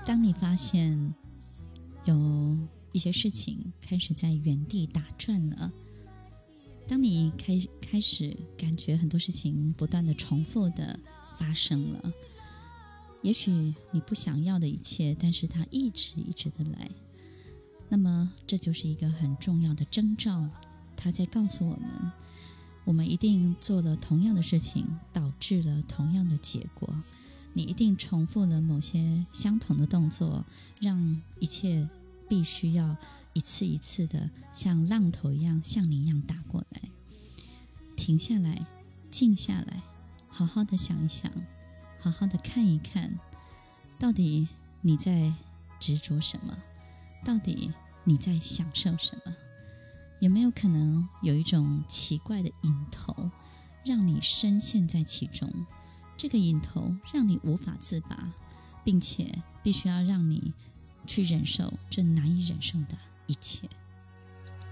当你发现有一些事情开始在原地打转了，当你开始感觉很多事情不断的重复的发生了，也许你不想要的一切，但是它一直的来，那么这就是一个很重要的征兆，它在告诉我们一定做了同样的事情，导致了同样的结果，你一定重复了某些相同的动作，让一切必须要一次一次的像浪头一样像你一样打过来。停下来，静下来，好好的想一想，好好的看一看，到底你在执着什么，到底你在享受什么，有没有可能有一种奇怪的瘾头让你深陷在其中，这个瘾头让你无法自拔，并且必须要让你去忍受这难以忍受的一切。